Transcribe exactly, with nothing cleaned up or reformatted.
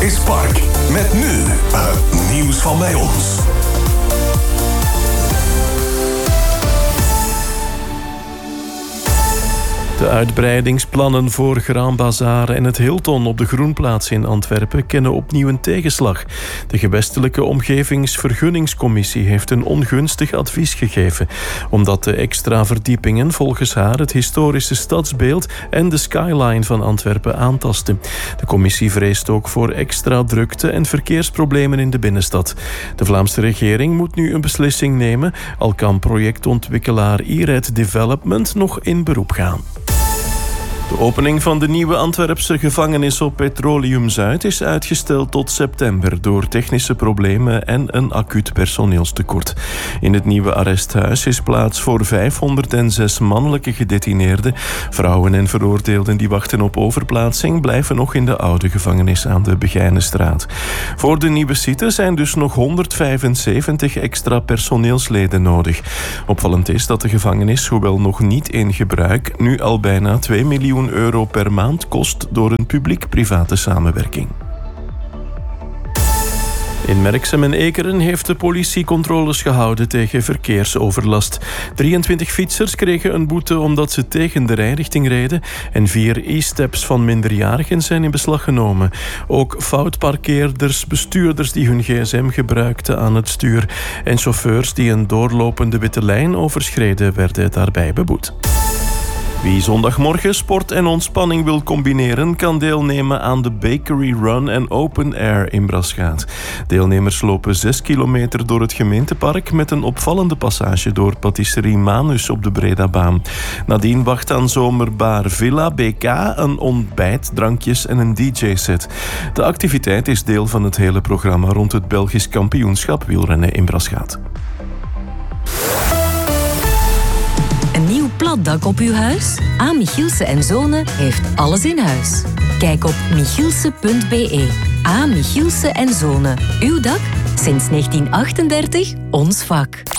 is Park. Met nu het nieuws van bij ons. De uitbreidingsplannen voor Grand Bazaar en het Hilton op de Groenplaats in Antwerpen kennen opnieuw een tegenslag. De gewestelijke omgevingsvergunningscommissie heeft een ongunstig advies gegeven, omdat de extra verdiepingen volgens haar het historische stadsbeeld en de skyline van Antwerpen aantasten. De commissie vreest ook voor extra drukte en verkeersproblemen in de binnenstad. De Vlaamse regering moet nu een beslissing nemen, al kan projectontwikkelaar I-Red Development nog in beroep gaan. De opening van de nieuwe Antwerpse gevangenis op Petroleum Zuid is uitgesteld tot september door technische problemen en een acuut personeelstekort. In het nieuwe arresthuis is plaats voor vijfhonderdzes mannelijke gedetineerden. Vrouwen en veroordeelden die wachten op overplaatsing blijven nog in de oude gevangenis aan de Begijnenstraat. Voor de nieuwe site zijn dus nog honderdvijfenzeventig extra personeelsleden nodig. Opvallend is dat de gevangenis, hoewel nog niet in gebruik, nu al bijna twee miljoen euro per maand kost door een publiek-private samenwerking. In Merksem en Ekeren heeft de politie controles gehouden tegen verkeersoverlast. drieëntwintig fietsers kregen een boete omdat ze tegen de rijrichting reden en vier e-steps van minderjarigen zijn in beslag genomen. Ook foutparkeerders, bestuurders die hun gsm gebruikten aan het stuur en chauffeurs die een doorlopende witte lijn overschreden werden daarbij beboet. Wie zondagmorgen sport en ontspanning wil combineren, kan deelnemen aan de Bakery Run en Open Air in Braschaat. Deelnemers lopen zes kilometer door het gemeentepark met een opvallende passage door patisserie Manus op de Bredabaan. Nadien wacht aan zomerbar Villa B K een ontbijt, drankjes en een D J-set. De activiteit is deel van het hele programma rond het Belgisch kampioenschap wielrennen in Braschaat. Een nieuw platdak op uw huis? A. Michielse en Zonen heeft alles in huis. Kijk op michielse punt b e. A. Michielse en Zonen. Uw dak? Sinds negentien achtendertig ons vak.